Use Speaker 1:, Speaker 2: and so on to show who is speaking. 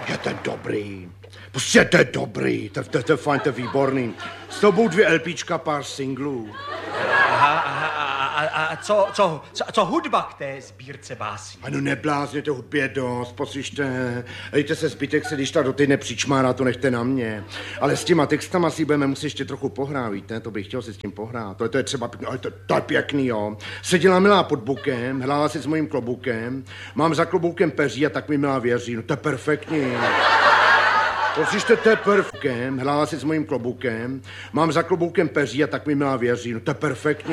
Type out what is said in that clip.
Speaker 1: Je to dobrý. Prostě to je dobrý. To je fajn, to je výborný. S tobou 2 LPčka, pár singlů.
Speaker 2: A co hudba k té sbírce básní?
Speaker 1: Ano, neblázněte, hudby je dost, poslyšte. Dejte se, zbytek se, když ta do týdne přičmárá, to nechte na mě. Ale s těma textama si budeme muset ještě trochu pohrát, víte? To bych chtěl si s tím pohrát. To je třeba pěkný, ale to je pěkný, jo. Seděla milá pod bukem, hrála si s mojím klobukem, mám za kloboukem peří a tak mi milá věří. No to je perfektní. Poslyšte, to je perfektní. Hrála si s mojím klobukem, mám za kloboukem peří a tak mi milá věří. No to je perfektní.